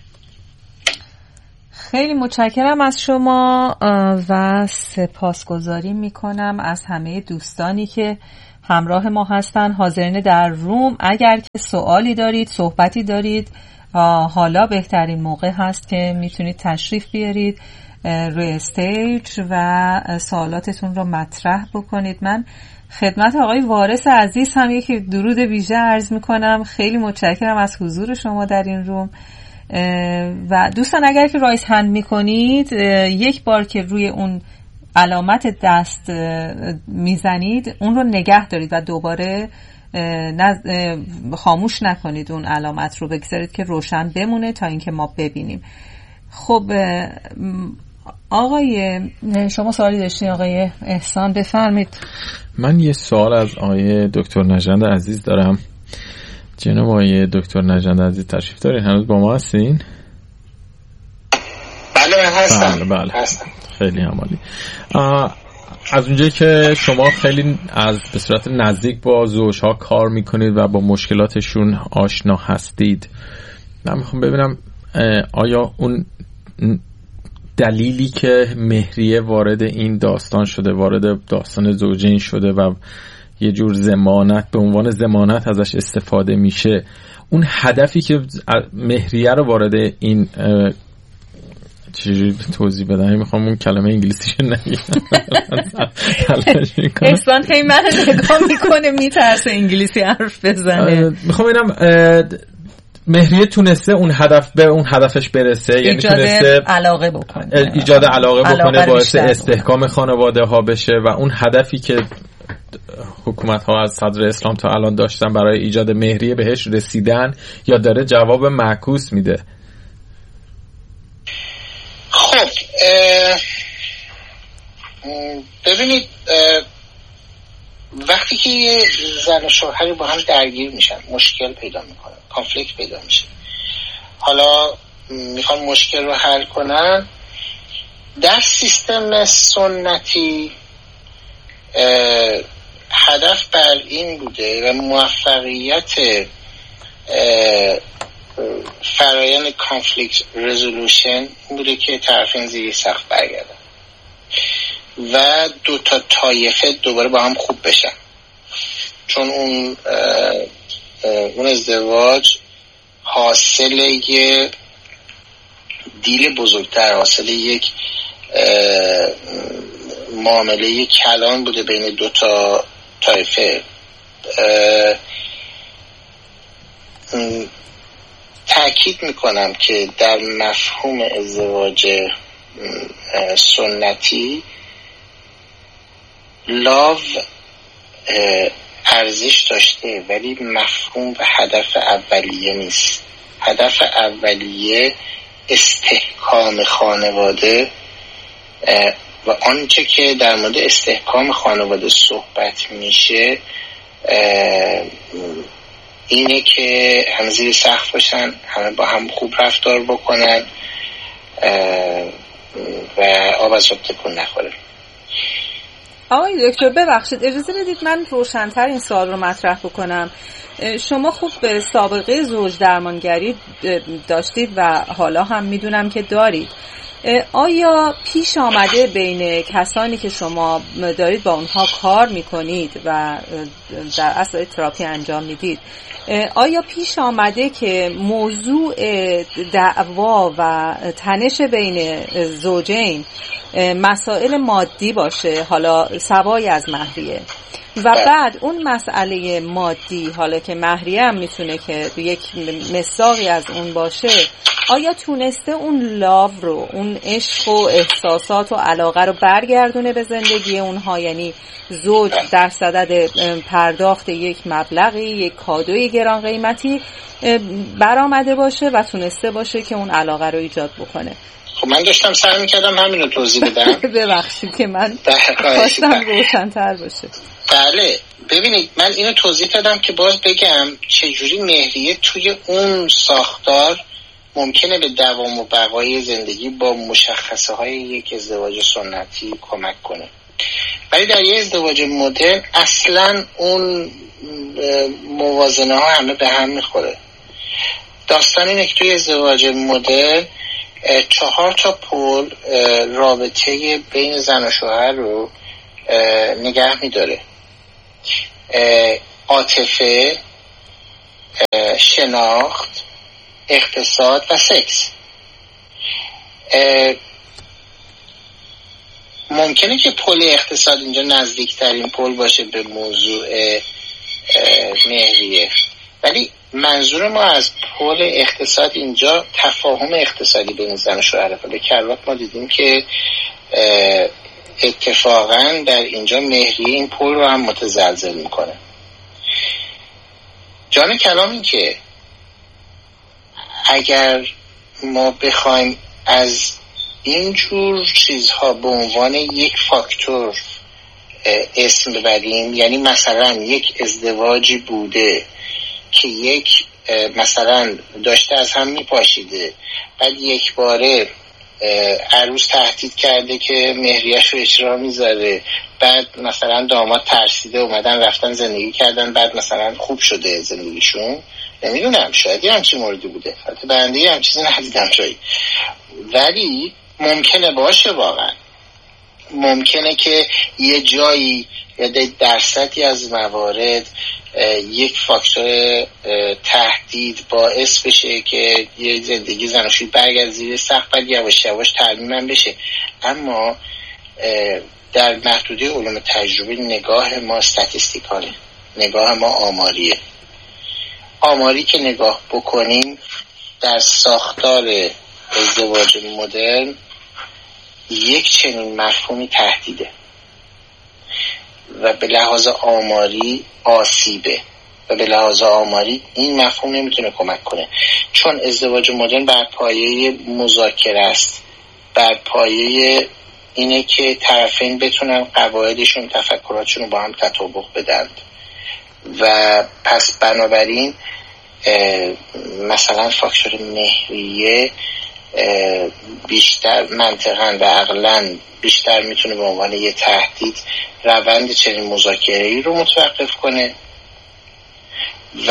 [SPEAKER 2] خیلی متشکرم از شما و سپاسگزاری میکنم از همه دوستانی که همراه ما هستن، حاضرین در روم. اگر که سوالی دارید، صحبتی دارید، حالا بهترین موقع هست که میتونید تشریف بیارید روی استیج و سوالاتتون رو مطرح بکنید. من خدمت آقای وارث عزیز هم یک درود ویژه عرض میکنم. خیلی متشکرم از حضور شما در این روم و دوستان اگر که رایز هند میکنید یک بار که روی اون علامت دست میزنید اون رو نگه دارید و دوباره خاموش نکنید، اون علامت رو بگذارید که روشن بمونه تا اینکه ما ببینیم. خب آقای شما سوالی داشتین آقای احسان، بفرمید.
[SPEAKER 5] من یه سوال از آقای دکتر نژند عزیز دارم. جناب آقای دکتر نژند عزیز تشریف دارین؟ هنوز با ما هستین؟
[SPEAKER 3] بله من هستم.
[SPEAKER 5] بله بله هستم. خیلی عالی. از اونجایی که شما خیلی از به صورت نزدیک با زوجها کار میکنید و با مشکلاتشون آشنا هستید، من میخوام ببینم آیا اون دلیلی که مهریه وارد این داستان شده، وارد داستان زوجین شده و یه جور ضمانت به عنوان ضمانت ازش استفاده میشه، اون هدفی که مهریه رو وارد این چجوری توضیح بدم؟ میخوام اون کلمه انگلیسیش نگم.
[SPEAKER 2] احسان هی من نگاه میکنه میترسه انگلیسی حرف بزنه.
[SPEAKER 5] میخوام ببینم مهریه تونسته اون هدف به اون هدفش برسه، یعنی تونسته
[SPEAKER 2] علاقه بکنه،
[SPEAKER 5] ایجاد علاقه بکنه، باعث استحکام خانواده ها بشه و اون هدفی که حکومت ها از صدر اسلام تا الان داشتن برای ایجاد مهریه بهش رسیدن یا داره جواب معکوس میده؟
[SPEAKER 3] خب ببینید وقتی که یه زن و شوهری با هم درگیر میشن، مشکل پیدا میکنن، کانفلیکت پیدا میشه، حالا میخوان مشکل رو حل کنن، در سیستم سنتی هدف بر این بوده و موفقیت فرایند کانفلیکت رزولوشن این بوده که طرفین زیر سقف برگردن و دو تا طایفه دوباره با هم خوب بشن، چون اون اون ازدواج حاصل یه دیل بزرگتر، حاصل یک معامله کلان بوده بین دو تا طایفه. تأکید میکنم که در مفهوم ازدواج سنتی لاو ارزش داشته ولی مفهوم و هدف اولیه نیست. هدف اولیه استحکام خانواده و آنچه که در مورد استحکام خانواده صحبت میشه اینه که همه زیر سقف باشن، همه با هم خوب رفتار بکنن و آب از آب تکون نخوره.
[SPEAKER 2] آقای دکتر ببخشید اجازه بدید من روشن‌تر این سوال رو مطرح بکنم. شما خوب به سابقه زوج درمانگری داشتید و حالا هم میدونم که دارید. آیا پیش آمده بین کسانی که شما دارید با اونها کار میکنید و در اصل تراپی انجام میدید، آیا پیش آمده که موضوع دعوا و تنش بین زوجین مسائل مادی باشه، حالا سوای از مهریه، و بعد اون مسئله مادی، حالا که مهریه هم میتونه که یک مصداقی از اون باشه، آیا تونسته اون لاو رو، اون عشق و احساسات و علاقه رو برگردونه به زندگی اونها؟ یعنی زوج در صدد پرداخت یک مبلغی، یک کادوی گران قیمتی برآمده باشه و تونسته باشه که اون علاقه رو ایجاد بکنه.
[SPEAKER 3] خب من داشتم سعی میکردم همین رو توضیح بدم.
[SPEAKER 2] ببخشید که من خواستم روشن‌تر باشه.
[SPEAKER 3] بله ببینید من اینو توضیح دادم که باز بگم چجوری مهریه توی اون ساختار ممکنه به دوام و بقای زندگی با مشخصه های یک ازدواج سنتی کمک کنه، ولی در یه ازدواج مدرن اصلا اون موازنه ها همه به هم میخوره. داستان اینه که توی ازدواج مدرن چهار تا پل رابطه بین زن و شوهر رو نگه میداره: عاطفه، شناخت، اقتصاد و سکس. ممکنه که پل اقتصاد اینجا نزدیکترین پل باشه به موضوع مهریه، ولی منظور ما از پل اقتصاد اینجا تفاهم اقتصادی بین زن و شوهره. به کلات ما دیدیم که اتفاقا در اینجا مهریه این پل رو هم متزلزل میکنه. جان کلام این که اگر ما بخوایم از اینجور چیزها به عنوان یک فاکتور اسم ببریم، یعنی مثلا یک ازدواجی بوده که یک مثلا داشته از هم میپاشیده، بعد یک باره عروس تهدید کرده که مهریه‌اش رو اجرا میذاره، بعد مثلا داماد ترسیده اومدن رفتن زندگی کردن، بعد مثلا خوب شده زندگیشون. نمیدونم، شاید یه همچین موردی بوده، البته بنده یه همچین چیزی ندیدم جایی، ولی ممکنه باشه. واقعا ممکنه که یه جایی یا درصدی از موارد یک فاکتور تهدید باعث بشه که یه زندگی زناشویی برگرده زیر سقف، بعد یواش یواش ترمیم بشه. اما در محدوده علوم تجربی نگاه ما استاتستیکاله، نگاه ما آماریه. آماری که نگاه بکنیم در ساختار ازدواج مدرن یک چنین مفهومی تهدیده و به لحاظ آماری آسیبه و به لحاظ آماری این مفهوم نمیتونه کمک کنه، چون ازدواج مدرن بر پایه مذاکره است، بر پایه اینه که طرفین بتونن قواعدشون، تفکراتشون رو با هم تطابق بدن و پس بنابراین مثلا فاکتور مهریه بیشتر منطقاً و عقلاً بیشتر میتونه به عنوان یه تهدید روند چنین مذاکره‌ای رو متوقف کنه و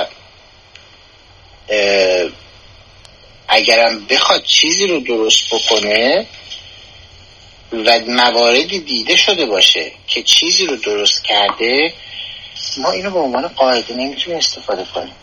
[SPEAKER 3] اگرم بخواد چیزی رو درست بکنه و مواردی دیده شده باشه که چیزی رو درست کرده، ما اینو به عنوان قاعده نمیتونیم استفاده کنیم.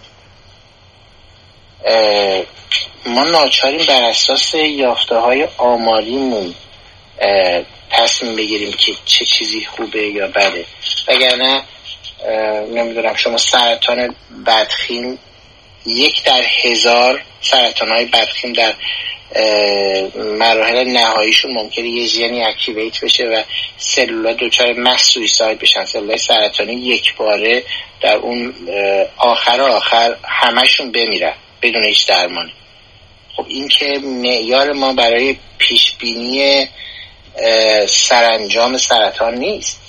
[SPEAKER 3] ما ناچاریم بر اساس یافته‌های آماریمون تصمیم بگیریم که چه چیزی خوبه یا بده. وگرنه نمیدونم، شما سرطان بدخیم یک در هزار سرطان‌های بدخیم در مراحل نهاییشون ممکنه یه ژنی اکتیویت بشه و سلولا دچار مس سویساید بشن، سلولای سرطانی یک باره در اون آخر آخر همشون بمیرن بدون هیچ درمانی. خب این که معیار ما برای پیش بینی سرانجام سرطان نیست.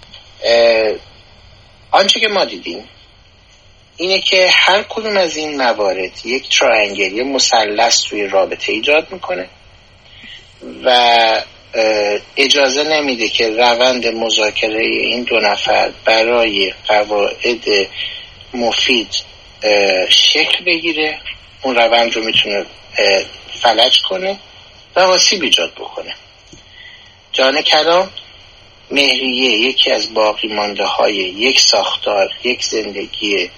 [SPEAKER 3] آنچه که ما دیدیم اینه که هر کدوم از این موارد یک تراینگل، یک مثلث توی رابطه ایجاد میکنه و اجازه نمیده که روند مذاکره این دو نفر برای قواعد مفید شکل بگیره. اون روند رو میتونه فلج کنه و آسیب ایجاد بکنه. جان کلام، مهریه یکی از باقی مانده های یک ساختار، یک زندگی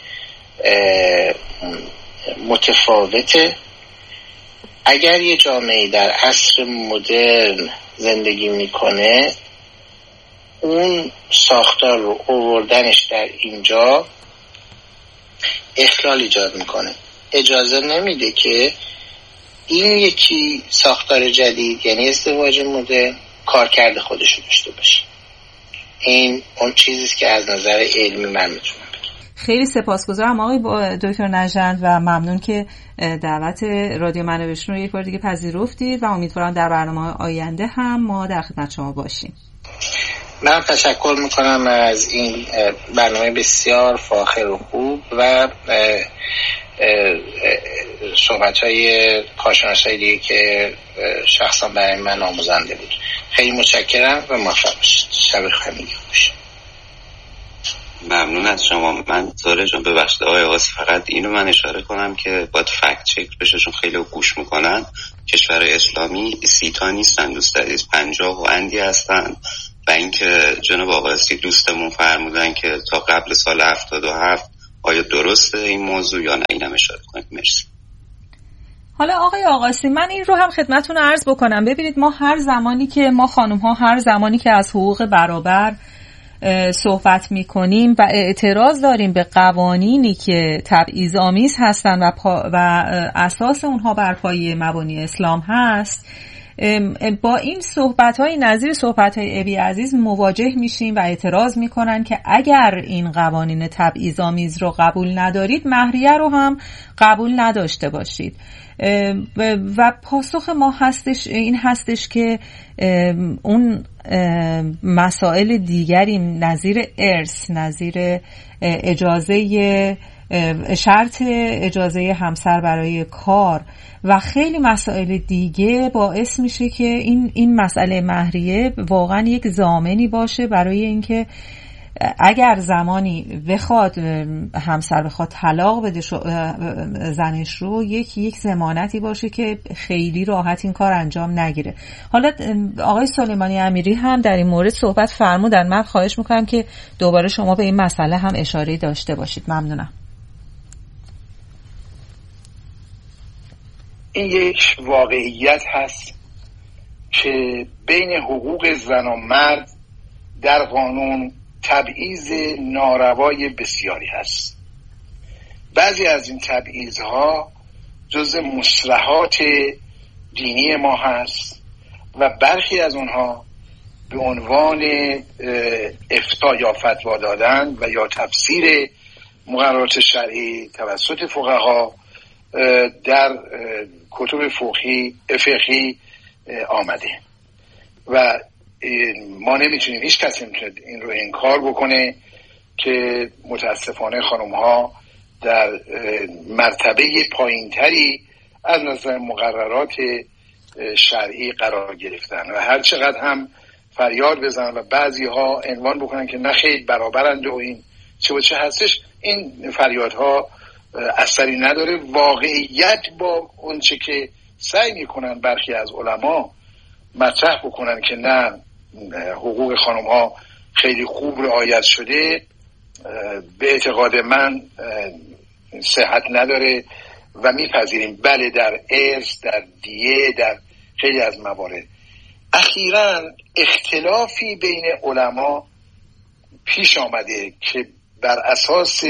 [SPEAKER 3] متفاوته. اگر یه جامعه در عصر مدرن زندگی میکنه، اون ساختار رو آوردنش در اینجا اخلال ایجاد میکنه، اجازه نمیده که این یکی ساختار جدید یعنی ازدواج مدرن کارکرد خودش رو داشته باشه. این اون چیزیست که از نظر علمی من میتونم بگم.
[SPEAKER 2] خیلی سپاسگزارم آقای دکتر نژند و ممنون که دعوت رادیو منابعشون رو یک بار دیگه پذیرفتید و امیدوارم در برنامه آینده هم ما در خدمت شما باشیم.
[SPEAKER 3] من تشکر میکنم از این برنامه بسیار فاخر و خوب و صحبت های کارشناس های دیگه که شخصا برای من آموزنده بود. خیلی متشکرم و موفق باشید. شب خیلی خوش.
[SPEAKER 4] ممنون از شما. من زاره جان ببخشید آقای آقاسی، فقط اینو من اشاره کنم که باید فکت چک بشه چون خیلی گوش میکنن. کشور اسلامی سی تا نیستن دوست عزیز، پنجاه و اندی هستن و اینکه جناب آقاسی دوستمون فرمودن که تا قبل سال هفتاد و هفت آیا درسته این موضوع یا نه، اینم اشاره کنید. مرسی.
[SPEAKER 2] حالا آقای آقاسی من این رو هم خدمتتون عرض بکنم. ببینید ما هر زمانی که ما خانم ها هر زمانی که از حقوق برابر صحبت میکنیم و اعتراض داریم به قوانینی که تبعیض‌آمیز هستن و, پا و اساس اونها بر پایه مبانی اسلام هست، با این صحبت‌های نظیر صحبت‌های ابی عزیز مواجه میشیم و اعتراض میکنن که اگر این قوانین تبعیض‌آمیز رو قبول ندارید مهریه رو هم قبول نداشته باشید. و پاسخ ما هستش این هستش که اون مسائل دیگری نظیر ارث، نظیر اجازه شرط اجازه همسر برای کار و خیلی مسائل دیگه باعث میشه که این این مسئله مهریه واقعا یک ضامنی باشه برای اینکه اگر زمانی بخواد همسر بخواد طلاق بده زنش رو، یک یک ضمانتی باشه که خیلی راحت این کار انجام نگیره. حالا آقای سلیمانی امیری هم در این مورد صحبت فرمودن. من خواهش میکنم که دوباره شما به این مسئله هم اشاره داشته باشید. ممنونم.
[SPEAKER 6] این یک واقعیت هست که بین حقوق زن و مرد در قانون تبعیض ناروای بسیاری هست. بعضی از این تبعیض‌ها جزء مصلحات دینی ما هست و برخی از اونها به عنوان افتاء یا فتوا دادن و یا تفسیر مقررات شرعی توسط فقها در کتب فقهی فقهی آمده و ما نمیتونیم، هیچ کسی نمیتونه این رو انکار بکنه که متاسفانه خانم ها در مرتبه پایینتری از نظر مقررات شرعی قرار گرفتن و هر چقدر هم فریاد بزنن و بعضی ها عنوان بکنن که نه خیلی برابرند و این چه و چه هستش، این فریادها اثری نداره. واقعیت با اون چه که سعی میکنن برخی از علما مطرح بکنن که نه حقوق خانم ها خیلی خوب رعایت شده، به اعتقاد من صحت نداره و میپذیریم بله در ارث، در دیه، در خیلی از موارد. اخیراً اختلافی بین علما پیش آمده که بر اساس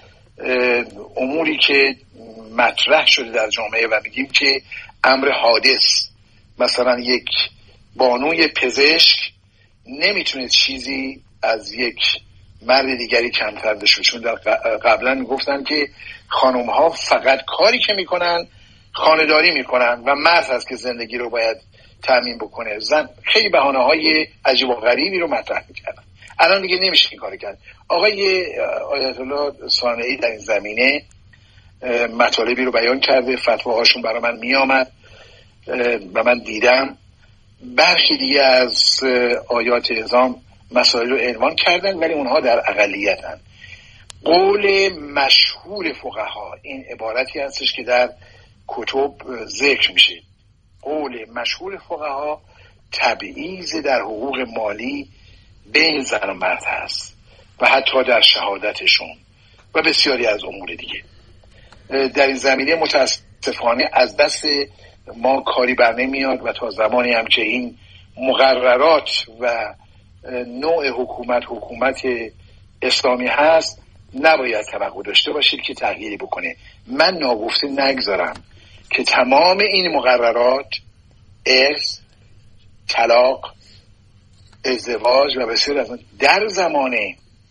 [SPEAKER 6] اموری که مطرح شده در جامعه و میگیم که امر حادث، مثلا یک بانوی پزشک نمیتونه چیزی از یک مرد دیگری کمتر بشه، چون در قبلا میگفتن که خانم ها فقط کاری که میکنن خانه‌داری میکنن و مرد هست که زندگی رو باید تامین بکنه. زن خیلی بهانه های عجیب و غریبی رو مطرح میکردن. الان دیگه نمیشه این کاری کرد. آقای آیت الله صانعی در این زمینه مطالبی رو بیان کرده، فتواهاشون برای من میامد و من دیدم. برخی دیگه از آیات اعظام مسائل رو عنوان کردن ولی اونها در اقلیتن. قول مشهور فقها این عبارتی هستش که در کتب ذکر میشه. قول مشهور فقها تبعیض در حقوق مالی بین زن و مرد هست و حتی در شهادتشون و بسیاری از امور دیگه. در این زمینه متاسفانه از دست ما کاری بر نمیاد و تا زمانی هم که این مقررات و نوع حکومت حکومت اسلامی هست نباید توقع داشته باشید که تغییری بکنه. من ناگفته نگذارم که تمام این مقررات، ارث، طلاق، ازدواج و بسیار از در زمان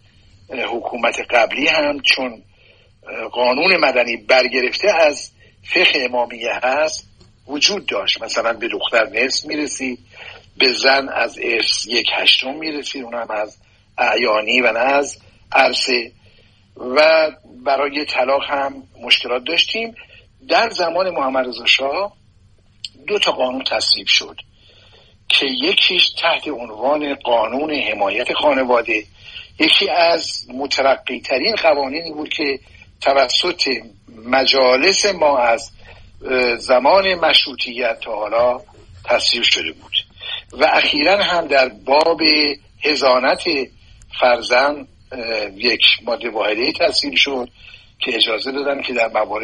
[SPEAKER 6] حکومت قبلی هم چون قانون مدنی برگرفته از فقه امامیه هست وجود داشت. مثلا به دختر نصف میرسید، به زن از ارث یک هشتم میرسید، اونم از اعیانی و نه از عرصه، و برای طلاق هم مشکلات داشتیم. در زمان محمد رضا شاه دو تا قانون تصویب شد که یکیش تحت عنوان قانون حمایت خانواده، یکی از مترقی ترین قوانینی بود که توسط مجالس ما از زمان مشروطیت تا حالا تصویب شده بود و اخیراً هم در باب حضانت فرزند یک ماده واحده تصویب شد که اجازه دادن که در موارد